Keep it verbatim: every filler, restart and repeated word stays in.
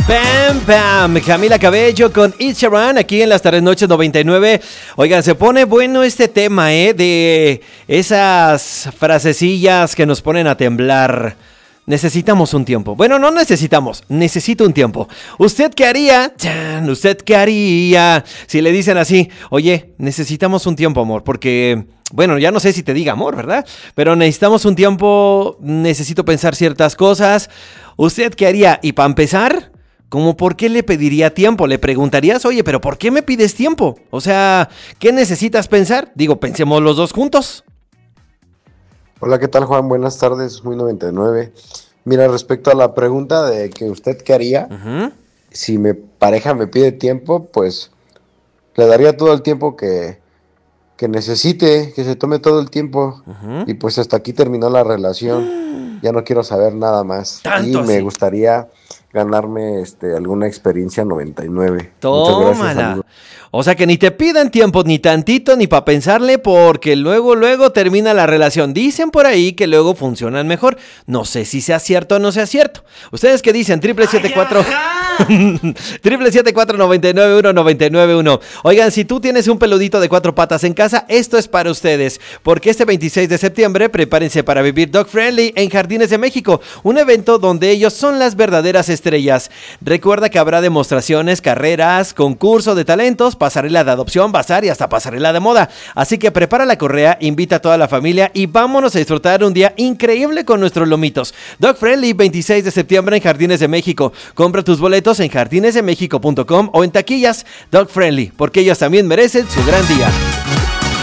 Bam, bam, Camila Cabello con It's Sharon aquí en las tardes noches noventa y nueve. Oigan, se pone bueno este tema, ¿eh? De esas frasecillas que nos ponen a temblar. Necesitamos un tiempo. Bueno, no necesitamos, necesito un tiempo. ¿Usted qué haría? ¡Chan! ¿Usted qué haría? Si le dicen así, oye, necesitamos un tiempo, amor, porque... Bueno, ya no sé si te diga amor, ¿verdad? Pero necesitamos un tiempo, necesito pensar ciertas cosas. ¿Usted qué haría? Y para empezar... ¿Cómo por qué le pediría tiempo? Le preguntarías, oye, pero ¿por qué me pides tiempo? O sea, ¿qué necesitas pensar? Digo, pensemos los dos juntos. Hola, ¿qué tal, Juan? Buenas tardes, muy noventa y nueve. Mira, respecto a la pregunta de que usted qué haría, Uh-huh. si mi pareja me pide tiempo, pues le daría todo el tiempo que, que necesite, que se tome todo el tiempo. Uh-huh. Y pues hasta aquí terminó la relación. Ya no quiero saber nada más. Y Tanto me así. gustaría ganarme este, alguna experiencia noventa y nueve. Muchas gracias, Tómala. saludos. O sea que ni te piden tiempo ni tantito ni para pensarle porque luego, luego termina la relación. Dicen por ahí que luego funcionan mejor. No sé si sea cierto o no sea cierto. ¿Ustedes qué dicen? Triple siete cuatro... Triple siete cuatro noventa y nueve uno noventa y nueve uno. Oigan, si tú tienes un peludito de cuatro patas en casa, esto es para ustedes, porque este veintiséis de septiembre prepárense para vivir Dog Friendly en Jardines de México, un evento donde ellos son las verdaderas estrellas. Recuerda que habrá demostraciones, carreras, concurso de talentos, pasarela de adopción, bazar y hasta pasarela de moda. Así que prepara la correa, invita a toda la familia y vámonos a disfrutar un día increíble con nuestros lomitos. Dog Friendly, veintiséis de septiembre en Jardines de México. Compra tus boletos en jardines de méxico punto com o en taquillas. Dog Friendly, porque ellos también merecen su gran día.